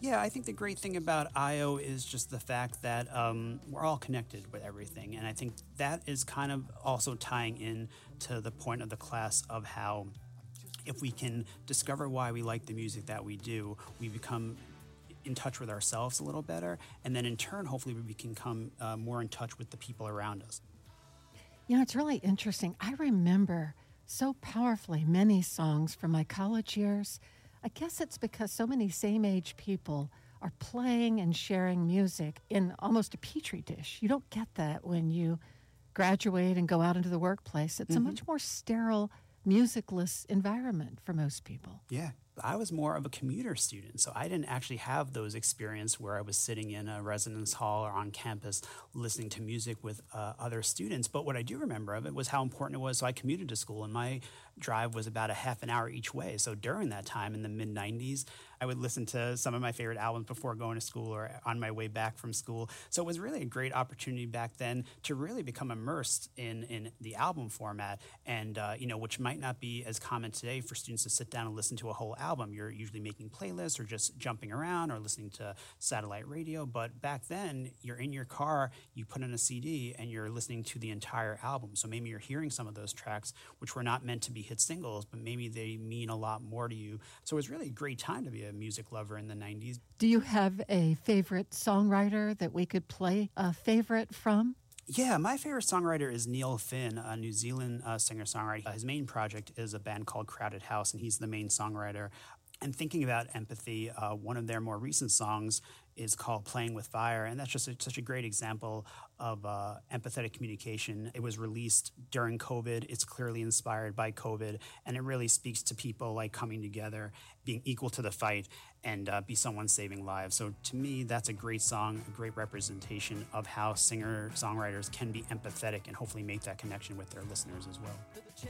Yeah, I think the great thing about IO is just the fact that we're all connected with everything. And I think that is kind of also tying in to the point of the class of how if we can discover why we like the music that we do, we become in touch with ourselves a little better. And then in turn, hopefully, we can come more in touch with the people around us. You know, it's really interesting. I remember so powerfully many songs from my college years. I guess it's because so many same age people are playing and sharing music in almost a petri dish. You don't get that when you graduate and go out into the workplace. It's a much more sterile, musicless environment for most people. Yeah. I was more of a commuter student, so I didn't actually have those experiences where I was sitting in a residence hall or on campus listening to music with other students. But what I do remember of it was how important it was. So I commuted to school, and my drive was about a half an hour each way. So during that time in the mid 90s, I would listen to some of my favorite albums before going to school or on my way back from school. So it was really a great opportunity back then to really become immersed in the album format, and which might not be as common today for students to sit down and listen to a whole album. You're usually making playlists or just jumping around or listening to satellite radio. But back then, you're in your car, you put in a CD, and you're listening to the entire album. So maybe you're hearing some of those tracks, which were not meant to be hit singles, but maybe they mean a lot more to you. So it was really a great time to be a music lover in the 90s. Do you have a favorite songwriter that we could play a favorite from? Yeah, my favorite songwriter is Neil Finn, a New Zealand singer-songwriter. His main project is a band called Crowded House, and he's the main songwriter. And thinking about empathy, one of their more recent songs is called Playing with Fire, and that's just such a great example of empathetic communication. It was released during COVID. It's clearly inspired by COVID, and it really speaks to people like coming together, being equal to the fight, and be someone saving lives. So to me, that's a great song, a great representation of how singer-songwriters can be empathetic and hopefully make that connection with their listeners as well.